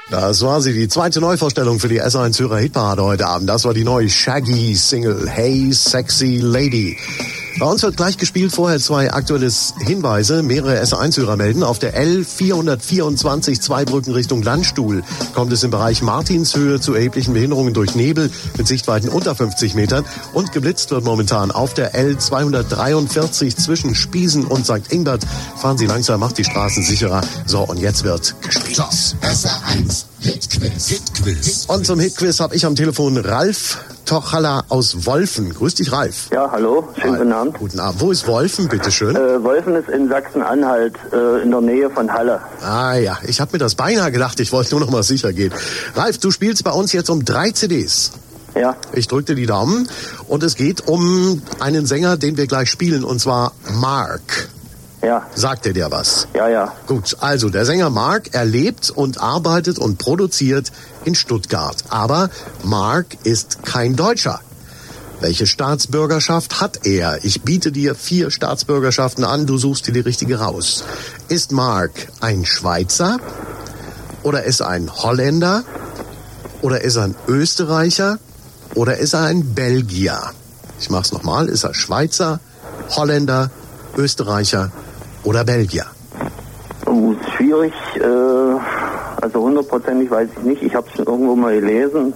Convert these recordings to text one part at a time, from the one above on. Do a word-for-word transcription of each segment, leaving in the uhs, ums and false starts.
Das war sie, die zweite Neuvorstellung für die S eins Hörer Hitparade heute Abend. Das war die neue Shaggy-Single Hey Sexy Lady. Bei uns wird gleich gespielt, vorher zwei aktuelle Hinweise. Mehrere S eins Hörer melden. Auf der L vierhundertvierundzwanzig Zweibrücken Richtung Landstuhl kommt es im Bereich Martinshöhe zu erheblichen Behinderungen durch Nebel mit Sichtweiten unter fünfzig Metern. Und geblitzt wird momentan auf der L zweihundertdreiundvierzig zwischen Spiesen und Sankt Ingbert. Fahren Sie langsam, macht die Straßen sicherer. So, und jetzt wird gespielt. S eins Hitquiz. Hitquiz. Und zum Hitquiz habe ich am Telefon Ralf Tochalla aus Wolfen. Grüß dich, Ralf. Ja, hallo, schönen guten Abend. Guten Abend. Wo ist Wolfen, bitteschön? Äh, Wolfen ist in Sachsen-Anhalt, äh, in der Nähe von Halle. Ah ja, ich habe mir das beinahe gedacht, ich wollte nur noch mal sicher gehen. Ralf, du spielst bei uns jetzt um drei C Ds. Ja. Ich drück dir die Daumen und es geht um einen Sänger, den wir gleich spielen, und zwar Mark. Ja. Sagt er dir was? Ja, ja. Gut, also der Sänger Mark, er lebt und arbeitet und produziert in Stuttgart. Aber Mark ist kein Deutscher. Welche Staatsbürgerschaft hat er? Ich biete dir vier Staatsbürgerschaften an, du suchst dir die richtige raus. Ist Mark ein Schweizer? Oder ist er ein Holländer? Oder ist er ein Österreicher? Oder ist er ein Belgier? Ich mach's nochmal. Ist er Schweizer, Holländer, Österreicher oder Belgier? Oh, ist schwierig. Äh, also hundertprozentig weiß ich nicht. Ich habe es schon irgendwo mal gelesen.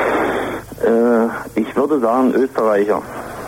Äh, ich würde sagen Österreicher.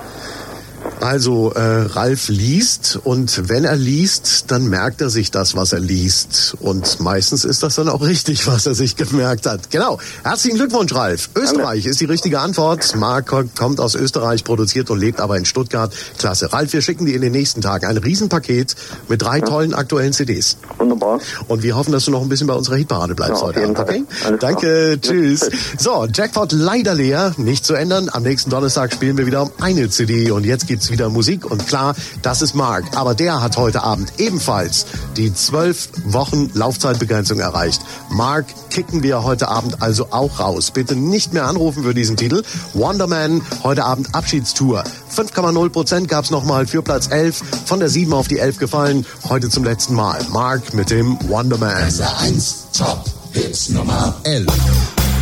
Also äh, Ralf liest, und wenn er liest, dann merkt er sich das, was er liest. Und meistens ist das dann auch richtig, was er sich gemerkt hat. Genau. Herzlichen Glückwunsch, Ralf. Österreich ist die richtige Antwort. Mark kommt aus Österreich, produziert und lebt aber in Stuttgart. Klasse. Ralf, wir schicken dir in den nächsten Tagen ein Riesenpaket mit drei ja. tollen aktuellen C Ds. Wunderbar. Und wir hoffen, dass du noch ein bisschen bei unserer Hitparade bleibst ja, heute Abend. Okay? Danke. Klar. Tschüss. Ja. So, Jackpot leider leer. Nicht zu ändern. Am nächsten Donnerstag spielen wir wieder um eine C D. Und jetzt gibt's wieder Musik, und klar, das ist Mark. Aber der hat heute Abend ebenfalls die zwölf Wochen Laufzeitbegrenzung erreicht. Mark kicken wir heute Abend also auch raus. Bitte nicht mehr anrufen für diesen Titel. Wonderman, heute Abend Abschiedstour. fünf Komma null Prozent gab's nochmal für Platz elf. Von der sieben auf die elf gefallen. Heute zum letzten Mal. Mark mit dem Wonderman. S eins Top Hits Nummer elf.